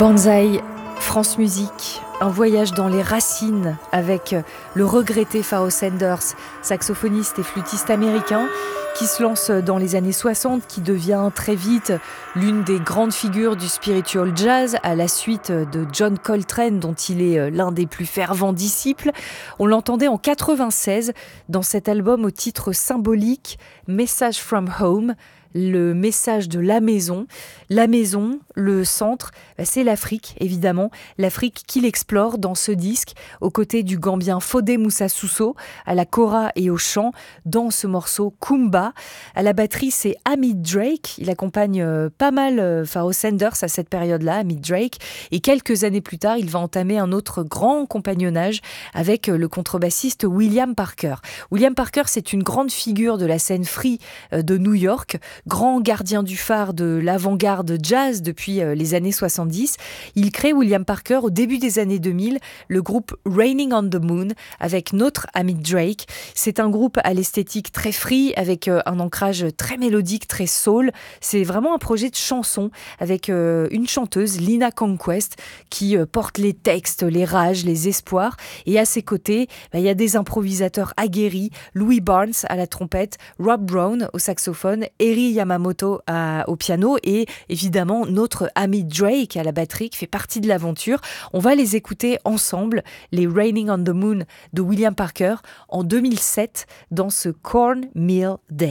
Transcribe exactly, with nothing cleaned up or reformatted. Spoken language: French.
Banzai, France Musique, un voyage dans les racines avec le regretté Pharoah Sanders, saxophoniste et flûtiste américain, qui se lance dans les années soixante, qui devient très vite l'une des grandes figures du spiritual jazz à la suite de John Coltrane, dont il est l'un des plus fervents disciples. On l'entendait en quatre-vingt-seize dans cet album au titre symbolique Message from Home, le message de la maison. La maison, le centre, c'est l'Afrique, évidemment. L'Afrique qu'il explore dans ce disque, aux côtés du Gambien Fodé Moussa Sousso, à la kora et au chant, dans ce morceau Kumba. À la batterie, c'est Hamid Drake. Il accompagne euh, pas mal euh, Pharoah Sanders à cette période-là, Hamid Drake. Et quelques années plus tard, il va entamer un autre grand compagnonnage avec euh, le contrebassiste William Parker. William Parker, c'est une grande figure de la scène free euh, de New York, grand gardien du phare de l'avant-garde jazz depuis les années soixante-dix. Il crée, William Parker, au début des années deux mille, le groupe Raining on the Moon avec notre Hamid Drake. C'est un groupe à l'esthétique très free, avec un ancrage très mélodique, très soul. C'est vraiment un projet de chanson avec une chanteuse, Lina Conquest, qui porte les textes, les rages, les espoirs. Et à ses côtés, bah, il y a des improvisateurs aguerris, Louis Barnes à la trompette, Rob Brown au saxophone, Eri Yamamoto à, au piano et évidemment notre Hamid Drake à la batterie qui fait partie de l'aventure. On va les écouter ensemble, les Raining on the Moon de William Parker en deux mille sept dans ce Cornmeal Day.